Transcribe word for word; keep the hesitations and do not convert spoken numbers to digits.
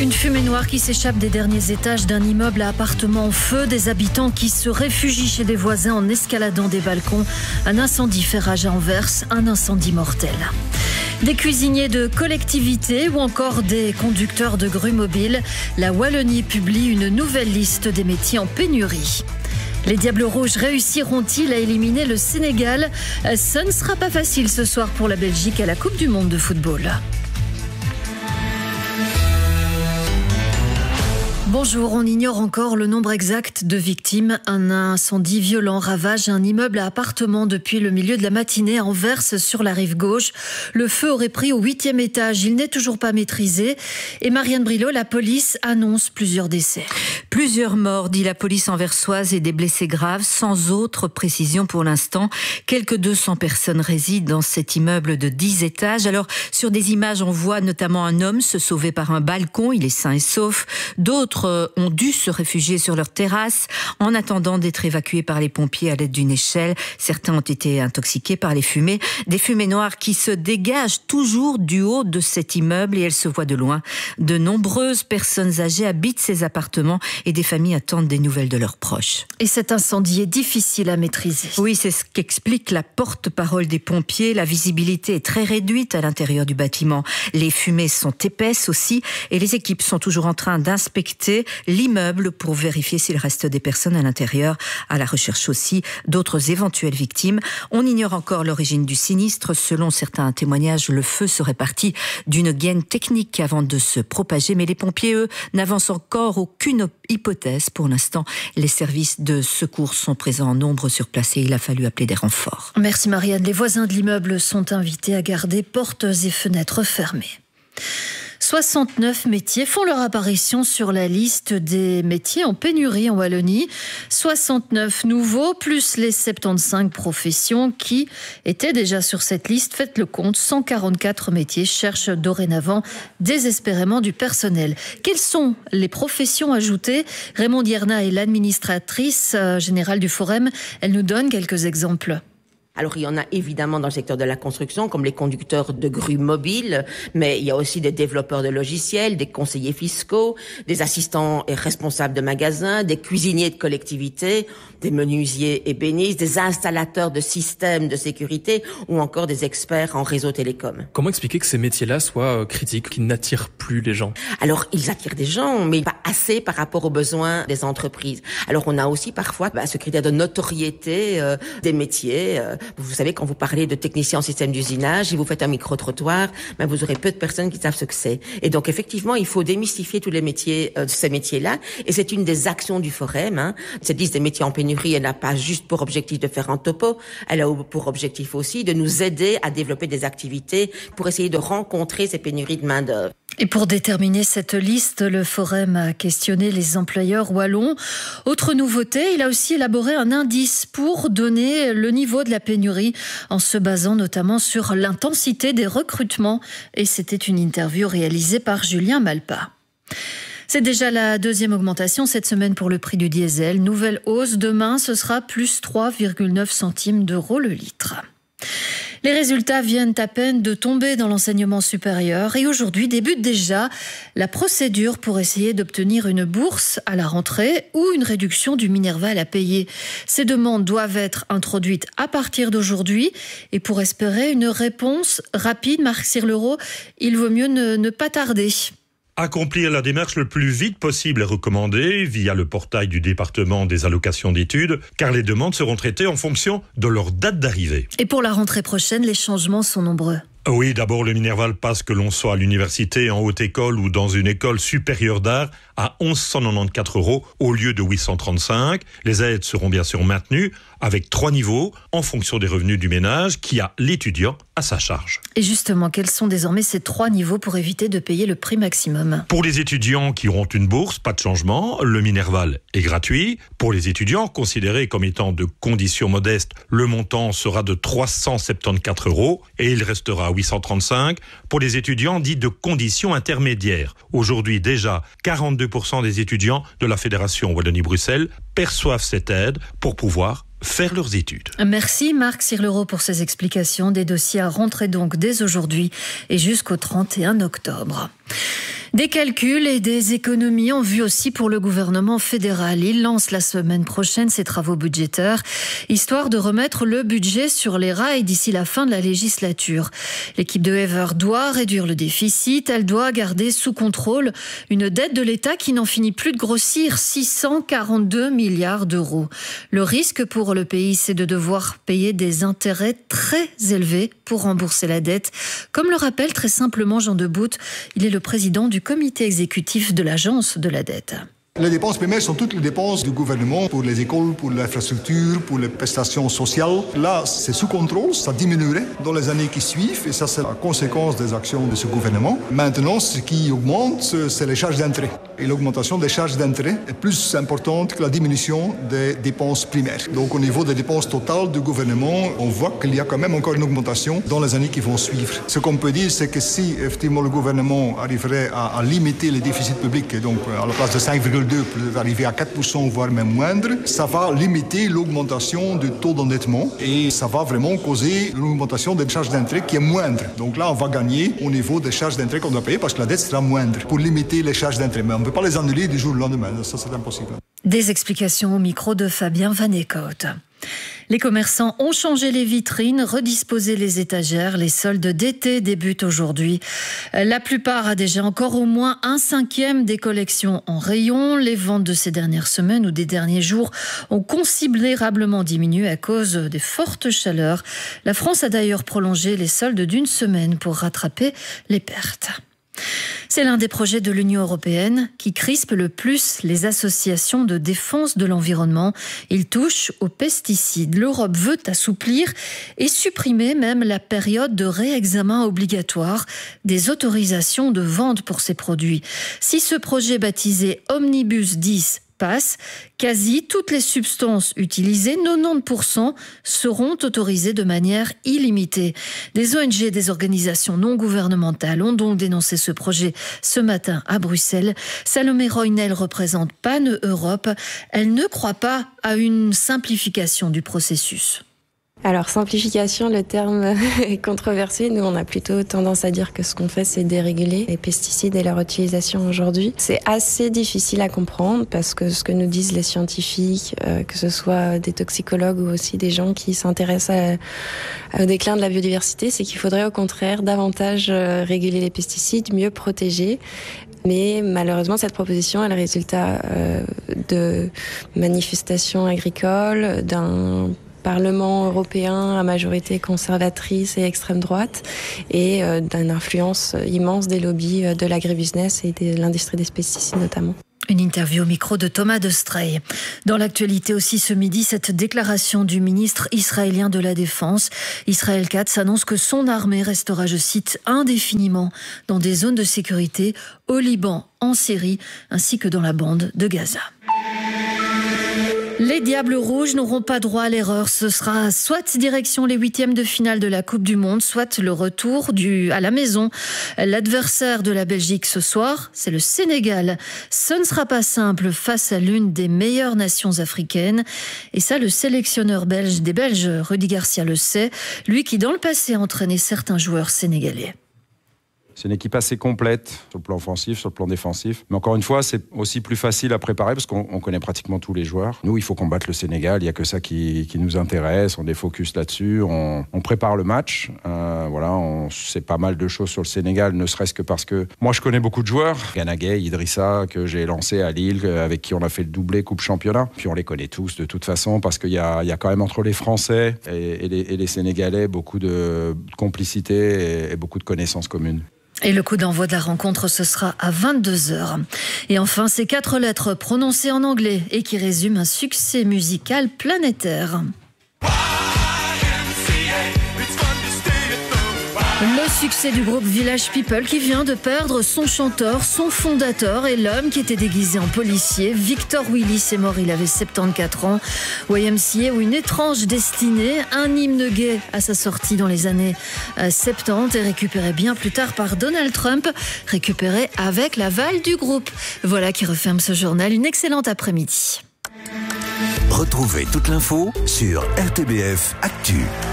Une fumée noire qui s'échappe des derniers étages d'un immeuble à appartements en feu. Des habitants qui se réfugient chez des voisins en escaladant des balcons. Un incendie fait rage à Anvers, un incendie mortel. Des cuisiniers de collectivités ou encore des conducteurs de grues mobiles. La Wallonie publie une nouvelle liste des métiers en pénurie. Les Diables Rouges réussiront-ils à éliminer le Sénégal ? Ce ne sera pas facile ce soir pour la Belgique à la Coupe du Monde de football. Bonjour, on ignore encore le nombre exact de victimes. Un incendie violent ravage un immeuble à appartements depuis le milieu de la matinée à Anvers sur la rive gauche. Le feu aurait pris au huitième étage. Il n'est toujours pas maîtrisé. Et Marianne Brilot, la police annonce plusieurs décès. Plusieurs morts, dit la police anversoise, et des blessés graves, sans autre précision pour l'instant. Quelques deux cents personnes résident dans cet immeuble de dix étages. Alors, sur des images, on voit notamment un homme se sauver par un balcon. Il est sain et sauf. D'autres ont dû se réfugier sur leur terrasse en attendant d'être évacués par les pompiers à l'aide d'une échelle. Certains ont été intoxiqués par les fumées. Des fumées noires qui se dégagent toujours du haut de cet immeuble et elles se voient de loin. De nombreuses personnes âgées habitent ces appartements et des familles attendent des nouvelles de leurs proches. Et cet incendie est difficile à maîtriser. Oui, c'est ce qu'explique la porte-parole des pompiers. La visibilité est très réduite à l'intérieur du bâtiment. Les fumées sont épaisses aussi et les équipes sont toujours en train d'inspecter l'immeuble pour vérifier s'il reste des personnes à l'intérieur, à la recherche aussi d'autres éventuelles victimes. On ignore encore l'origine du sinistre. Selon certains témoignages, le feu serait parti d'une gaine technique avant de se propager, mais les pompiers, eux, n'avancent encore aucune hypothèse. Pour l'instant, les services de secours sont présents en nombre sur place et il a fallu appeler des renforts. Merci Marianne. Les voisins de l'immeuble sont invités à garder portes et fenêtres fermées. soixante-neuf métiers font leur apparition sur la liste des métiers en pénurie en Wallonie. soixante-neuf nouveaux, plus les soixante-quinze professions qui étaient déjà sur cette liste. Faites le compte, cent quarante-quatre métiers cherchent dorénavant désespérément du personnel. Quelles sont les professions ajoutées ? Raymond Dierna est l'administratrice générale du Forum. Elle nous donne quelques exemples. Alors, il y en a évidemment dans le secteur de la construction, comme les conducteurs de grues mobiles, mais il y a aussi des développeurs de logiciels, des conseillers fiscaux, des assistants et responsables de magasins, des cuisiniers de collectivités, des menuisiers ébénistes, des installateurs de systèmes de sécurité ou encore des experts en réseau télécom. Comment expliquer que ces métiers-là soient critiques, qu'ils n'attirent plus les gens ? Alors, ils attirent des gens, mais pas assez par rapport aux besoins des entreprises. Alors, on a aussi parfois bah, ce critère de notoriété euh, des métiers. Euh, Vous savez, quand vous parlez de technicien en système d'usinage, et vous faites un micro-trottoir, ben vous aurez peu de personnes qui savent ce que c'est. Et donc, effectivement, il faut démystifier tous les métiers, euh, ces métiers-là. Et c'est une des actions du Forum. Hein. Cette liste des métiers en pénurie, elle n'a pas juste pour objectif de faire un topo. Elle a pour objectif aussi de nous aider à développer des activités pour essayer de rencontrer ces pénuries de main-d'œuvre. Et pour déterminer cette liste, le Forum a questionné les employeurs wallons. Autre nouveauté, il a aussi élaboré un indice pour donner le niveau de la pénurie en se basant notamment sur l'intensité des recrutements. Et c'était une interview réalisée par Julien Malpa. C'est déjà la deuxième augmentation cette semaine pour le prix du diesel. Nouvelle hausse demain, ce sera plus trois virgule neuf centimes d'euros le litre. Les résultats viennent à peine de tomber dans l'enseignement supérieur et aujourd'hui débute déjà la procédure pour essayer d'obtenir une bourse à la rentrée ou une réduction du Minerval à payer. Ces demandes doivent être introduites à partir d'aujourd'hui et pour espérer une réponse rapide, Marc Sirlereau, il vaut mieux ne, ne pas tarder. Accomplir la démarche le plus vite possible est recommandé via le portail du département des allocations d'études, car les demandes seront traitées en fonction de leur date d'arrivée. Et pour la rentrée prochaine, les changements sont nombreux. Oui, d'abord le Minerval passe, que l'on soit à l'université, en haute école ou dans une école supérieure d'art, à onze cent quatre-vingt-quatorze euros au lieu de huit cent trente-cinq. Les aides seront bien sûr maintenues avec trois niveaux en fonction des revenus du ménage qui a l'étudiant à sa charge. Et justement, quels sont désormais ces trois niveaux pour éviter de payer le prix maximum ? Pour les étudiants qui auront une bourse, pas de changement, le Minerval est gratuit. Pour les étudiants considérés comme étant de conditions modestes, le montant sera de trois cent soixante-quatorze euros et il restera à huit cent trente-cinq pour les étudiants dits de conditions intermédiaires. Aujourd'hui déjà, quarante-deux pour cent des étudiants de la Fédération Wallonie-Bruxelles perçoivent cette aide pour pouvoir faire leurs études. Merci Marc Sirlereau pour ces explications. Des dossiers à rentrer donc dès aujourd'hui et jusqu'au trente et un octobre. Des calculs et des économies en vue aussi pour le gouvernement fédéral. Il lance la semaine prochaine ses travaux budgétaires, histoire de remettre le budget sur les rails d'ici la fin de la législature. L'équipe de Hever doit réduire le déficit, elle doit garder sous contrôle une dette de l'État qui n'en finit plus de grossir, six cent quarante-deux milliards d'euros. Le risque pour le pays, c'est de devoir payer des intérêts très élevés pour rembourser la dette. Comme le rappelle très simplement Jean Debout, il est le président du comité exécutif de l'agence de la dette. Les dépenses primaires sont toutes les dépenses du gouvernement pour les écoles, pour l'infrastructure, pour les prestations sociales. Là, c'est sous contrôle, ça diminuerait dans les années qui suivent et ça, c'est la conséquence des actions de ce gouvernement. Maintenant, ce qui augmente, c'est les charges d'intérêt. Et l'augmentation des charges d'intérêt est plus importante que la diminution des dépenses primaires. Donc, au niveau des dépenses totales du gouvernement, on voit qu'il y a quand même encore une augmentation dans les années qui vont suivre. Ce qu'on peut dire, c'est que si, effectivement, le gouvernement arriverait à, à limiter les déficits publics, et donc à la place de cinq virgule deux peut arriver à quatre pour cent, voire même moindre, ça va limiter l'augmentation du taux d'endettement et ça va vraiment causer une augmentation des charges d'intérêt qui est moindre. Donc là, on va gagner au niveau des charges d'intérêt qu'on doit payer parce que la dette sera moindre pour limiter les charges d'intérêt. Mais on ne peut pas les annuler du jour au lendemain, ça c'est impossible. Des explications au micro de Fabien Van Eekhout. Les commerçants ont changé les vitrines, redisposé les étagères. Les soldes d'été débutent aujourd'hui. La plupart a déjà encore au moins un cinquième des collections en rayon. Les ventes de ces dernières semaines ou des derniers jours ont considérablement diminué à cause des fortes chaleurs. La France a d'ailleurs prolongé les soldes d'une semaine pour rattraper les pertes. C'est l'un des projets de l'Union européenne qui crispe le plus les associations de défense de l'environnement. Il touche aux pesticides. L'Europe veut assouplir et supprimer même la période de réexamen obligatoire des autorisations de vente pour ces produits. Si ce projet baptisé Omnibus dix passe, quasi toutes les substances utilisées, quatre-vingt-dix pour cent, seront autorisées de manière illimitée. Des O N G et des organisations non gouvernementales ont donc dénoncé ce projet ce matin à Bruxelles. Salomé Roynel représente Pan Europe. Elle ne croit pas à une simplification du processus. Alors, simplification, le terme est controversé. Nous, on a plutôt tendance à dire que ce qu'on fait, c'est déréguler les pesticides et leur utilisation aujourd'hui. C'est assez difficile à comprendre parce que ce que nous disent les scientifiques, euh, que ce soit des toxicologues ou aussi des gens qui s'intéressent à, à, au déclin de la biodiversité, c'est qu'il faudrait au contraire davantage euh, réguler les pesticides, mieux protéger. Mais malheureusement, cette proposition est le résultat euh, de manifestations agricoles, d'un Parlement européen à majorité conservatrice et extrême droite et euh, d'une influence immense des lobbies de l'agribusiness et de l'industrie des pesticides notamment. Une interview au micro de Thomas de Strey. Dans l'actualité aussi ce midi, cette déclaration du ministre israélien de la Défense. Israël Katz annonce que son armée restera, je cite, indéfiniment dans des zones de sécurité au Liban, en Syrie, ainsi que dans la bande de Gaza. Les Diables Rouges n'auront pas droit à l'erreur. Ce sera soit direction les huitièmes de finale de la Coupe du Monde, soit le retour du, à la maison. L'adversaire de la Belgique ce soir, c'est le Sénégal. Ce ne sera pas simple face à l'une des meilleures nations africaines. Et ça, le sélectionneur belge des Belges, Rudy Garcia, le sait. Lui qui, dans le passé, a entraîné certains joueurs sénégalais. C'est une équipe assez complète sur le plan offensif, sur le plan défensif. Mais encore une fois, c'est aussi plus facile à préparer parce qu'on connaît pratiquement tous les joueurs. Nous, il faut combattre le Sénégal. Il n'y a que ça qui, qui nous intéresse. On est focus là-dessus. On, on prépare le match. Euh, voilà, on sait pas mal de choses sur le Sénégal, ne serait-ce que parce que moi, je connais beaucoup de joueurs. Gana Gueye, Idrissa, que j'ai lancé à Lille, avec qui on a fait le doublé Coupe Championnat. Puis on les connaît tous de toute façon parce qu'il y a, il y a quand même entre les Français et, et, les, et les Sénégalais beaucoup de complicité et, et beaucoup de connaissances communes. Et le coup d'envoi de la rencontre, ce sera à vingt-deux heures. Et enfin, ces quatre lettres prononcées en anglais et qui résument un succès musical planétaire. Le succès du groupe Village People qui vient de perdre son chanteur, son fondateur et l'homme qui était déguisé en policier. Victor Willis est mort, il avait soixante-quatorze ans. Y M C A ou une étrange destinée, un hymne gay à sa sortie dans les années soixante-dix et récupéré bien plus tard par Donald Trump, récupéré avec l'aval du groupe. Voilà qui referme ce journal. Une excellente après-midi. Retrouvez toute l'info sur R T B F Actu.